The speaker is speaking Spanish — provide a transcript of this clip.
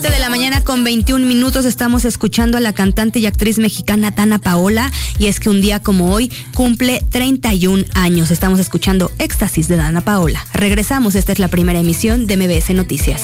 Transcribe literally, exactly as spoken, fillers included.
De la mañana con veintiún minutos estamos escuchando a la cantante y actriz mexicana Danna Paola, y es que un día como hoy cumple treinta y un años. Estamos escuchando Éxtasis de Danna Paola. Regresamos, esta es la primera emisión de M B S Noticias.